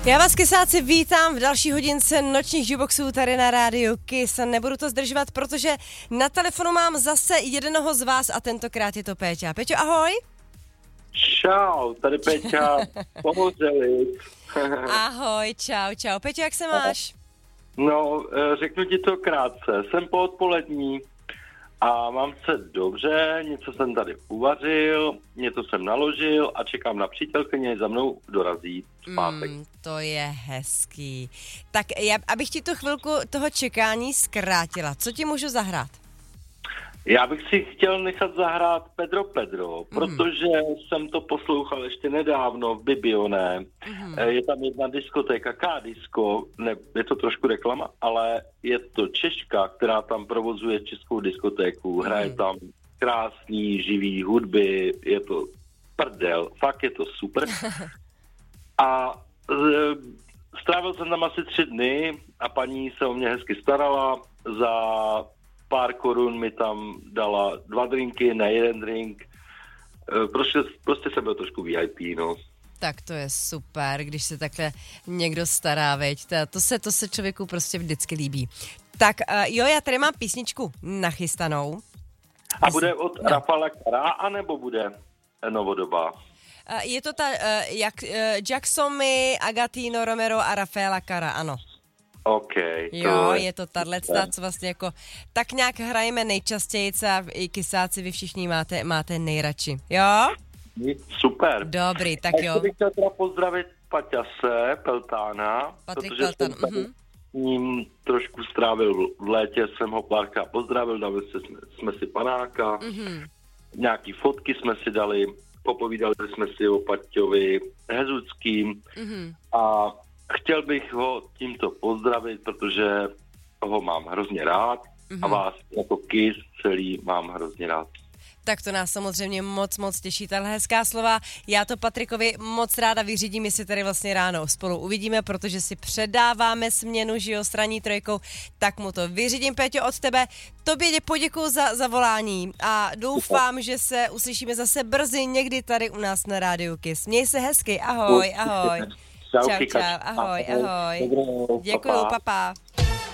Já vás, Kysáci, vítám v další hodince nočních jukeboxů tady na rádiu Kiss. Nebudu to zdržovat, protože na telefonu mám zase jednoho z vás a tentokrát je to Péťa. Péťo, ahoj. Čau, tady Péťa, pomohli. Ahoj, čau. Péťo, jak se máš? No, řeknu ti to krátce. Jsem poodpolední a mám se dobře, něco jsem tady uvařil, něco jsem naložil a čekám na přítelkyně, za mnou dorazí zpátek. To je hezký. Tak abych ti tu chvilku toho čekání zkrátila, co ti můžu zahrát? Já bych si chtěl nechat zahrát Pedro, protože jsem to poslouchal ještě nedávno v Bibioné. Je tam jedna diskotéka, K-disko, je to trošku reklama, ale je to Češka, která tam provozuje českou diskotéku. Hraje tam krásný, živý hudby, je to prdel, fakt je to super. A strávil jsem tam asi 3 dny a paní se o mě hezky starala, za pár korun mi tam dala 2 drinky, ne 1 drink. Prostě jsem byl trošku VIP, no. Tak to je super, když se takhle někdo stará, veď. To se člověku prostě vždycky líbí. Tak jo, já tady mám písničku nachystanou. A bude od Rafaela Cara, anebo bude novodobá? Je to Jacksomy, Agatino Romero a Rafaela Cara, ano. Okay, jo, je to tato, co vlastně jako tak nějak hrajeme nejčastěji a i Kysáci vy všichni máte nejradši, jo? Super. Dobrý, tak jo. Já bych chtěl teda pozdravit Paťase Peltána, Patrik protože Peltán, jsem s ním trošku strávil v létě, jsem ho párkrát pozdravil, dali jsme si panáka, nějaký fotky jsme si dali, popovídali jsme si o Paťovi Hezuckým a chtěl bych ho tímto pozdravit, protože ho mám hrozně rád a vás jako Kiss celý mám hrozně rád. Tak to nás samozřejmě moc těší, tahle hezká slova. Já to Patrikovi moc ráda vyřídím, jestli tady vlastně ráno spolu uvidíme, protože si předáváme směnu, že jo, s ranní trojkou, tak mu to vyřídím, Péťo, od tebe. Tobě děkuju za volání a doufám, že se uslyšíme zase brzy někdy tady u nás na rádiu Kiss. Měj se hezky, ahoj. Čau, ahoj. Děkuju, papa.